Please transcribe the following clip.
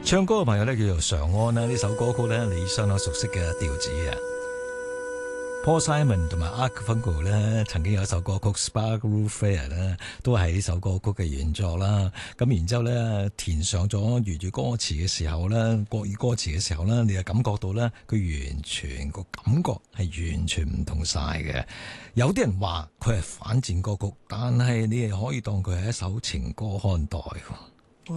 唱歌嘅朋友咧叫做常安啦，呢首歌曲咧你相當熟悉嘅調子啊。Paul Simon 同埋 Art Funkel 咧曾經有一首歌曲 Sparkle Fair 咧，都係呢首歌曲嘅原作啦。咁然之後咧填上咗粵語歌詞嘅時候咧，國語歌詞嘅時候咧，你就感覺到咧佢完全個感覺係完全唔同晒嘅。有啲人話佢係反戰歌曲，但係你係可以當佢係一首情歌看待。